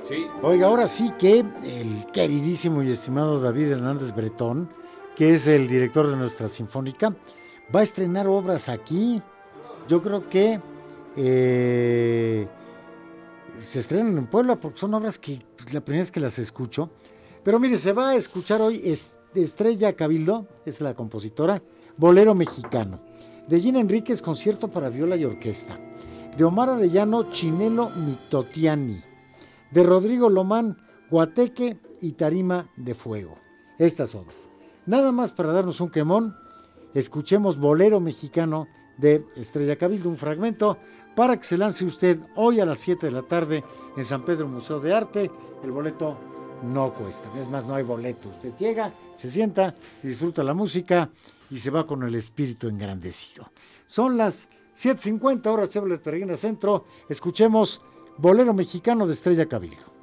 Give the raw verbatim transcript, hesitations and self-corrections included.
Sí. Oiga, ahora sí que el queridísimo y estimado David Hernández Bretón, que es el director de nuestra Sinfónica, va a estrenar obras aquí. Yo creo que eh, se estrenan en Puebla porque son obras que pues, la primera vez que las escucho. Pero mire, se va a escuchar hoy es- Estrella Cabildo, es la compositora, Bolero Mexicano. De Gina Enríquez, concierto para viola y orquesta. De Omar Arellano, Chinelo Mitotiani. De Rodrigo Lomán, Guateque y Tarima de Fuego. Estas obras. Nada más para darnos un quemón, escuchemos Bolero Mexicano de Estrella Cabildo, un fragmento para que se lance usted hoy a las siete de la tarde en San Pedro Museo de Arte. El boleto no cuesta, es más, no hay boleto. Usted llega, se sienta, disfruta la música y se va con el espíritu engrandecido. Son las siete cincuenta horas Chevrolet Peregrina Centro. Escuchemos Bolero Mexicano de Estrella Cabildo.